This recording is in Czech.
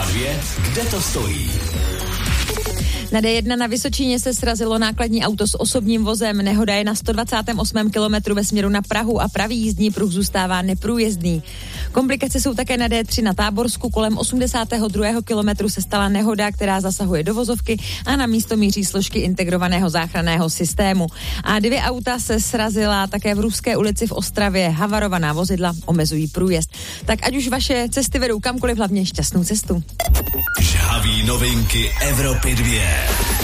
A2, kde to stojí? Na D1 na Vysočině se srazilo nákladní auto s osobním vozem. Nehoda je na 128. kilometru ve směru na Prahu a pravý jízdní pruh zůstává neprůjezdný. Komplikace jsou také na D3 na Táborsku. Kolem 82. kilometru se stala nehoda, která zasahuje do vozovky a na místo míří složky integrovaného záchranného systému. A 2 auta se srazila také v Ruské ulici v Ostravě. Havarovaná vozidla omezují průjezd. Tak ať už vaše cesty vedou kamkoliv, hlavně šťastnou cestu. Žhaví novinky Evropy 2.